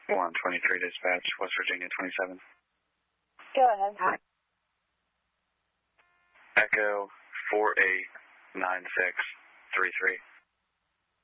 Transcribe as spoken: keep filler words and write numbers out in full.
one twenty-three dispatch, West Virginia twenty-seven. Go ahead. Hi. Echo four eight nine six three three.